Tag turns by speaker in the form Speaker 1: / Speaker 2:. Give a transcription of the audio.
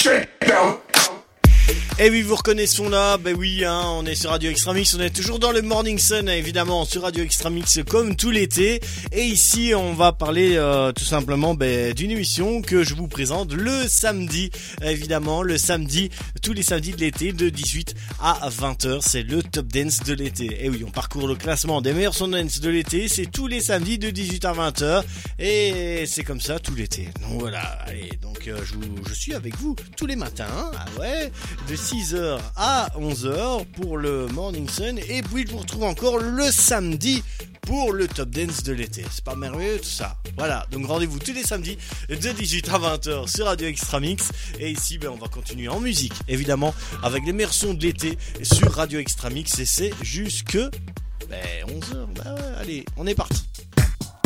Speaker 1: Et oui, vous reconnaissez son là, ben oui, hein, on est sur Radio Extra Mix, on est toujours dans le Morning Sun, évidemment, sur Radio Extra Mix comme tout l'été. Et ici, on va parler tout simplement d'une émission que je vous présente le samedi, évidemment, le samedi, tous les samedis de l'été, de 18 à 20h, c'est le Top Dance de l'été. Et oui, on parcourt le classement des meilleurs sons dance de l'été, c'est tous les samedis de 18 à 20h, et c'est comme ça tout l'été. Donc voilà, allez, donc je suis avec vous tous les matins, hein, ah ouais, de 6h à 11h pour le Morning Sun, et puis je vous retrouve encore le samedi pour le Top Dance de l'été. C'est pas merveilleux tout ça? Voilà, donc rendez-vous tous les samedis de 18 à 20h sur Radio Extra Mix, et ici on va continuer en musique, évidemment, avec les meilleurs sons de l'été sur Radio Extra Mix, et c'est jusque 11h. Bah ouais, allez, on est parti.